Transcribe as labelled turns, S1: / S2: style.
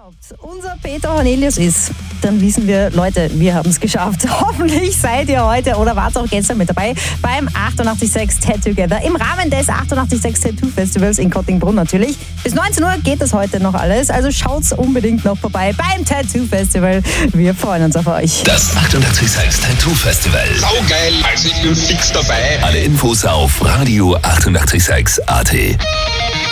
S1: unser Peter Cornelius ist, dann wissen wir, Leute, wir haben es geschafft. Hoffentlich seid ihr heute oder wart auch gestern mit dabei beim 886 Tattoo Together im Rahmen des 886 Tattoo Festivals in Kottingbrunn natürlich. Bis 19 Uhr geht das heute noch alles, also schaut's unbedingt noch vorbei beim Tattoo Festival. Wir freuen uns auf euch.
S2: Das 886 Tattoo Festival.
S3: Saugeil, also ich bin fix dabei.
S2: Alle Infos auf Radio 886 AT.